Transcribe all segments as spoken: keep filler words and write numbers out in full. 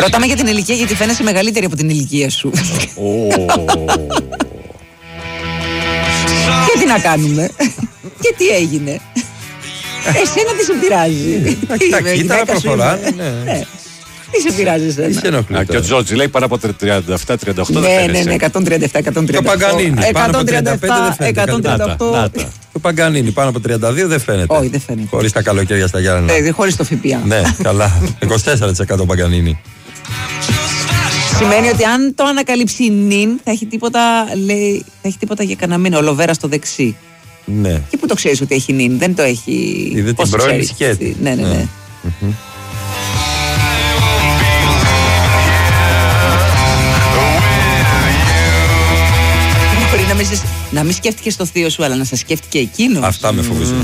Ρωτάμε για την ηλικία γιατί φαίνεσαι μεγαλύτερη από την ηλικία σου. Και τι να κάνουμε. Και τι έγινε. Εσένα τι σε πειράζει. Τα κύτταρα προχωράνε. Τι σε πειράζει εσένα. Και ο Τζότζι λέει πάνω από τριάντα επτά τριάντα οκτώ. Ναι, ναι, ναι, εκατόν τριάντα επτά εκατόν τριάντα οκτώ. Το Παγκανίνι πάνω από τριάντα πέντε δεν φαίνεται. εκατόν τριάντα οκτώ. Το Παγκανίνι πάνω από τριάντα δύο δεν φαίνεται. Όχι, δεν φαίνεται. Χωρίς τα καλοκαίρια στα Γιάννενα. Χωρίς το ΦΠΑ. Ναι, καλά. είκοσι τέσσερα τοις εκατό Παγκανίνι. Σημαίνει ότι αν το ανακαλύψει η νυν θα έχει τίποτα, λέει, θα έχει τίποτα για κανένα μήνα. Ολοβέρα στο δεξί. Ναι. Και πού το ξέρεις ότι έχει νυν, δεν το έχει. Είδε την πρώην σκέτη. Ναι, ναι, ναι. Μπορεί να μην, να μην σκέφτηκες το θείο σου, αλλά να σας σκέφτηκε εκείνος. Αυτά με φοβίζουν.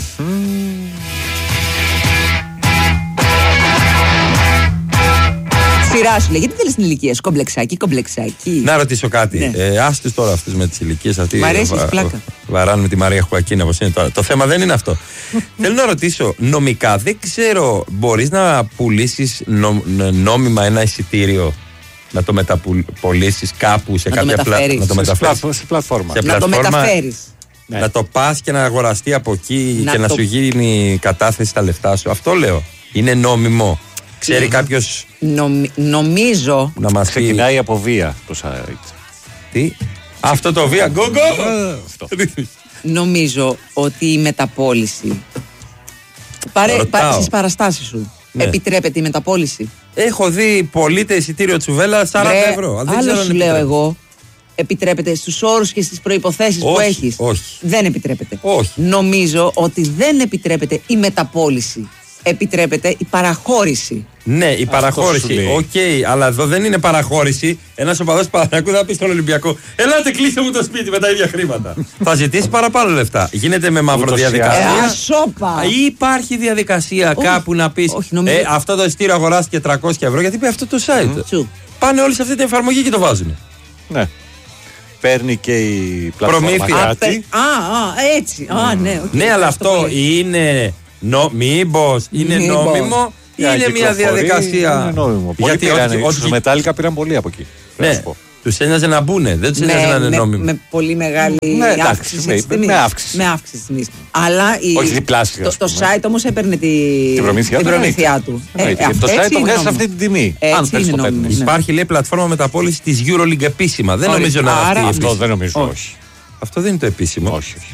Σειρά σου λέει, γιατί δεν λες την ηλικία σου, κομπλεξάκι, κομπλεξάκι. Να ρωτήσω κάτι. Ναι. Ε, άστες τώρα αυτούς με τις ηλικίες αυτοί. Μ' αρέσει, βα, πλάκα. Βαράνουν τη Μαρία Χουακίνα όπως είναι τώρα. Το θέμα δεν είναι αυτό. Θέλω να ρωτήσω, νομικά δεν ξέρω, μπορείς να πουλήσεις νο, νόμιμα ένα εισιτήριο, να το μεταπολίσεις κάπου σε να κάποια πλατφόρμα. Να το μεταφέρεις σε πλατφόρμα. Σε να το μεταφέρεις. Ναι. Να το πας και να αγοραστεί από εκεί να και να το... σου γίνει κατάθεση τα λεφτά σου. Αυτό λέω. Είναι νόμιμο. Ξέρει mm. κάποιος. Νομι... Νομίζω. Να μας ξεκινάει πει... από βία το site. Τι? Αυτό το βία. Go, go! Νομίζω ότι η μεταπώληση. Παρέ... Πα... Στις παραστάσεις σου. Ναι. Επιτρέπεται η μεταπώληση. Έχω δει πωλείται εισιτήριο Τσουβέλα σαράντα ευρώ. Άλλο σου λέω εγώ. Επιτρέπεται στους όρους και στις προϋποθέσεις που έχεις. Όχι. Δεν επιτρέπεται. Όχι. Νομίζω ότι δεν επιτρέπεται η μεταπώληση. Επιτρέπεται η παραχώρηση. Ναι, η αυτό παραχώρηση. Οκ, okay, αλλά εδώ δεν είναι παραχώρηση. Ένας οπαδός Παναθηναϊκού θα πει στον Ολυμπιακό: ελάτε, κλείστε μου το σπίτι με τα ίδια χρήματα. Θα ζητήσει παραπάνω λεφτά. Γίνεται με μαυροδιαδικασία. Ε, ασόπα. Ή υπάρχει διαδικασία όχι, κάπου να πει: ε, αυτό το εισιτήριο αγοράστηκε τριακόσια ευρώ, γιατί πει αυτό το site. Mm. Πάνε όλοι σε αυτή την εφαρμογή και το βάζουν. Ναι. Παίρνει και η πλατφόρμα κάτι. Α, α, έτσι. Α, ναι, okay, ναι, αλλά αυτό είναι. Νο, μήπως είναι μήπως. νόμιμο ή yeah, είναι μια διαδικασία. Είναι νόμιμο. Γιατί πήραν, όχι, στους Μετάλλικα πήραν πολύ από εκεί. Ναι, τους ένοιαζε να μπουνε, δεν τους ένοιαζε να είναι νόμιμο. Με πολύ μεγάλη ναι, αύξηση. Με, με, με αύξηση. Με αύξηση τιμής. Αλλά η, όχι διπλάσια. Το, το site όμως έπαιρνε τη, την προμήθειά, την προμήθειά του. Ε, ε, το site το βγάζει σε αυτή την τιμή. Αν θες το παίρνεις. Υπάρχει λέει πλατφόρμα μεταπώλησης της EuroLeague επίσημα. Δεν νομίζω να είναι αυτή. Αυτό δεν νομίζω, όχι. Αυτό δεν είναι το επίσημο. Όχι, όχι.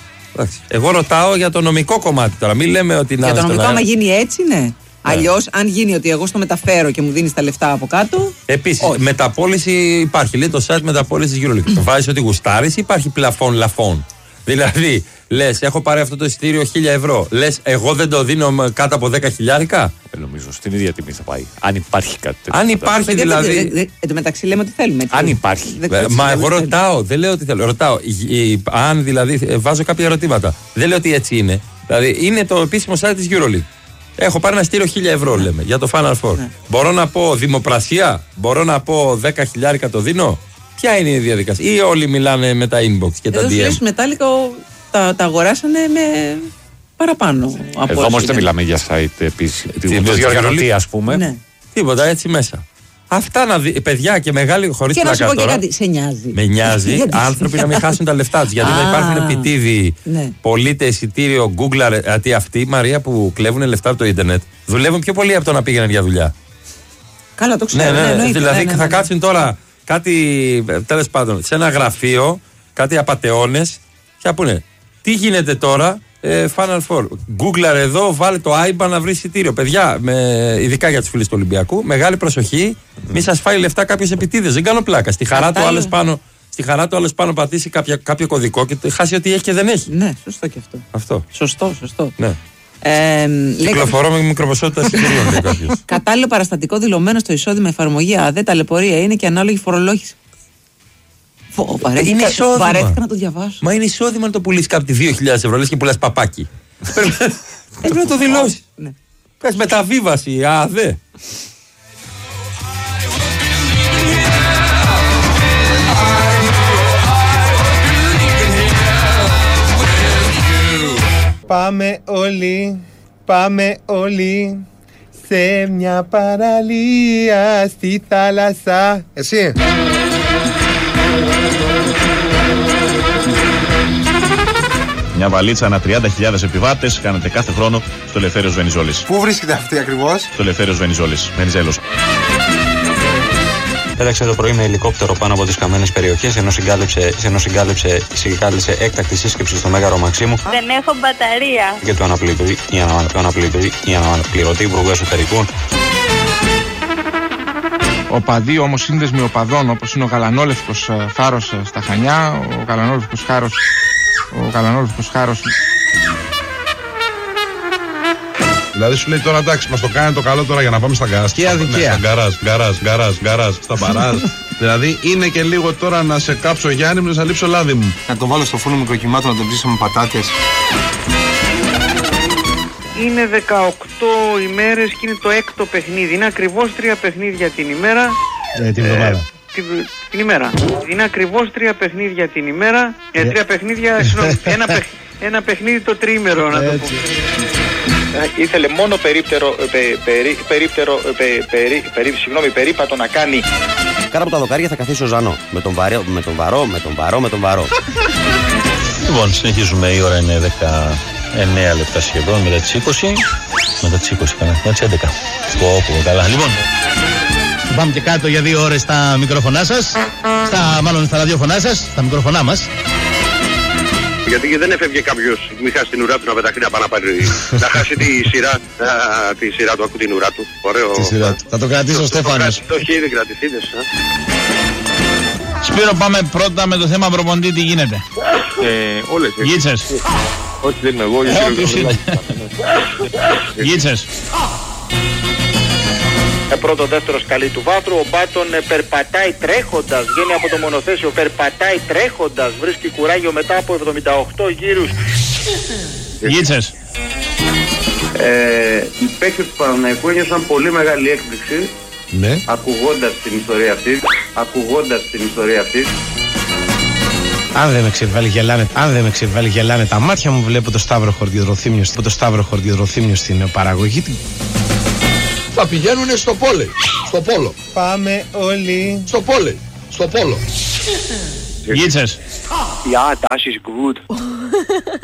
Εγώ ρωτάω για το νομικό κομμάτι τώρα. Μην λέμε ότι να. Για το νομικό, άμα γίνει έτσι, ναι. Αλλιώς, αν γίνει ότι εγώ στο μεταφέρω και μου δίνεις τα λεφτά από κάτω. Επίσης, μεταπώληση υπάρχει. Λέει το site μεταπώλησης EuroLeague. Βάζεις ότι γουστάρεις ή υπάρχει πλαφόν λαφών. Δηλαδή, λες, έχω πάρει αυτό το εισιτήριο χίλια ευρώ. Λες, εγώ δεν το δίνω κάτω από δέκα χιλιάρικα. Δεν νομίζω, στην ίδια τιμή θα πάει. Αν υπάρχει κάτι τέτοιο. Αν υπάρχει Παιδιά, δηλαδή. Εν δε, τω μεταξύ λέμε ότι θέλουμε. Έτσι. Αν υπάρχει. Δε, μα εγώ ρωτάω, δεν λέω ότι θέλω. Ρωτάω, αν δηλαδή βάζω κάποια ερωτήματα. Δεν λέω ότι έτσι είναι. Δηλαδή, είναι το επίσημο site της EuroLeague. Έχω πάρει ένα εισιτήριο χίλια ευρώ, λέμε, για το Final Four. Ναι. Μπορώ να πω δημοπρασία, μπορώ να πω δέκα χιλιάρικα το δίνω. Ποια είναι η διαδικασία, ή όλοι μιλάνε με τα inbox και εδώ τα ντι εμ. Εδώ Μετάλλικα τα, τα αγοράσανε με παραπάνω από εδώ όμως δεν μιλάμε για site επίσης. Του διοργανωτή, ας πούμε. Ναι. Τίποτα, έτσι μέσα. Αυτά να δει, παιδιά και μεγάλοι χωρίς πλάκα τώρα. Και να σου πω και κάτι, σε νοιάζει. Με νοιάζει άνθρωποι να μην χάσουν τα λεφτά τους. Γιατί να υπάρχουν επιτίδη, ναι. Πωλείται εισιτήριο, Google, γιατί αυτοί οι Μαρία που κλέβουν λεφτά από το ίντερνετ δουλεύουν πιο πολύ από το να πήγαιναν για δουλειά. Καλά, το ξέρω. Ναι, ναι, ναι, ναι, δηλαδή ναι, ναι, ναι. θα κάτσουν τώρα κάτι, τέλος πάντων, σε ένα γραφείο, κάτι απατεώνες και θα πούνε τι γίνεται τώρα. Ε, Final Four. Google εδώ, βάλε το άι μπαν να βρει εισιτήριο. Παιδιά, με, ειδικά για τους φίλους του Ολυμπιακού, μεγάλη προσοχή, mm. μη σας φάει λεφτά κάποιος επιτίδες. Δεν κάνω πλάκα. Στη χαρά του άλλος πάνω, στη χαρά του άλλος πάνω πατήσει κάποια, κάποιο κωδικό και χάσει ό,τι έχει και δεν έχει. Ναι, σωστό και αυτό. αυτό. Σωστό, σωστό. Ναι. Ε, Κυκλοφορώ με μικροποσότητα εισιτηρίων, λέει κάποιος. Κατάλληλο παραστατικό δηλωμένο στο εισόδημα εφαρμογή ΑΔΕ, ταλαιπωρία είναι και ανάλογη φορολόγηση. Είναι εισόδημα. Βαρέθηκα να το διαβάσω. Μα είναι εισόδημα να το πουλήσει κάτι δύο χιλιάδες ευρώ, λες και πουλάς παπάκι. Πρέπει να το δηλώσει. Κάνεις μεταβίβαση, ΑΔΕ. Πάμε όλοι, πάμε όλοι σε μια παραλία στη θάλασσα. Εσύ. Μια βαλίτσα ανά τριάντα χιλιάδες επιβάτες κάνετε κάθε χρόνο στο Ελευθέριος Βενιζόλης. Πού βρίσκεται αυτή ακριβώς? Στο Ελευθέριος Βενιζόλης, Βενιζέλος. Πέταξε το πρωί με ελικόπτερο πάνω από τις καμένες περιοχές, ενώ συγκάλυψε, ενώ συγκάλυψε, συγκάλυψε έκτακτη σύσκεψη στο Μέγαρο Μαξίμου. Δεν έχω μπαταρία. Και του αναπληρωτή, η αναπληρωτή, η αναπληρωτή Υπουργού Εσωτερικών. Οπαδοί όμως σύνδεσμοι οπαδών, όπως είναι ο Γαλανόλευκος Χάρος στα Χανιά, ο Γαλανόλευκος Χάρος, ο Γαλανόλευκος Χάρος. Δηλαδή σου λέει τώρα εντάξει, μας το κάνει το καλό τώρα για να πάμε στα γκαράζ. Και αδικία. Στα γκαράζ, γκαράζ, γκαράζ, γκαράζ, στα μπαράζ. Δηλαδή είναι και λίγο τώρα να σε κάψω Γιάννη μου, να σε λείψω λάδι μου. Να τον βάλω στο φούρνο μικροκυμάτων, να τον ψήσω με πατάτες. Είναι δεκαοκτώ ημέρες και είναι το έκτο παιχνίδι. Είναι ακριβώς τρία παιχνίδια την ημέρα. Ε, την εβδομάδα. Την, την ημέρα. Είναι ακριβώς τρία παιχνίδια την ημέρα. Ε, τρία παιχνίδια, συγγνώμη, ένα, παιχ, ένα παιχνίδι το τρίμερο, να το πω. Ήθελε μόνο περίπτερο, πε, περί, περίπτερο, πε, περί, περί, συγγνώμη, περίπατο να κάνει. Κάτω από τα δοκάρια θα καθίσει ο Ζανό. Με τον βαρό, με τον βαρό, με τον βαρό, με τον βαρό. Λοιπόν, συνεχίζουμε, η ώρα είναι δεκαεννέα λεπτά σχεδόν, μετά τις είκοσι. Μετά τις είκοσι, καλά, μετά τις έντεκα. Πω, πω, καλά. Λοιπόν, πάμε και κάτω για δύο ώρες στα μικρόφωνά σας, στα, μάλλον στα ραδιόφωνά σας, στα μικρόφωνά μας. Γιατί δεν έφευγε κάποιος, μη χάσει την ουρά του να πεταχτεί να πάει να πάρει, να χάσει τη σειρά, α, τη σειρά του, ακού την ουρά του. Ωραίο. Τη σειρά του. Θα το κρατήσει ο Στέφανος. Το έχει ήδη κρατηθεί, δε. Σπύρο, πάμε πρώτα με το θέμα προπονητή, τι γίνεται. Ε, όλες. Γίτσες. Όχι, δεν είμαι εγώ. Ε, όποιος είναι. Γίτσες. Ε, πρώτο, δεύτερο σκαλί του βάθρου. Ο Μπάτον ε, περπατάει τρέχοντας. Βγαίνει από το μονοθέσιο. Περπατάει τρέχοντας. Βρίσκει κουράγιο μετά από εβδομήντα οκτώ γύρους. Γίτσες. Ε, οι παίκτες του Παναθηναϊκού ένιωσαν πολύ μεγάλη έκπληξη. Ναι. Ακούγοντας την ιστορία αυτή. Ακούγοντας την ιστορία αυτή. Αν δεν με ξεβάλει γελάνε, αν δεν με ξεβάλει γελάνε τα μάτια μου, βλέπω το Σταύρο Χορτιδροθύμιο, το Σταύρο Χορτιδροθύμιο στην παραγωγή. Θα πηγαίνουνε στο πόλε, στο πόλο. Πάμε όλοι στο πόλε, στο πόλο. Γίτσες. Ja, das ist gut.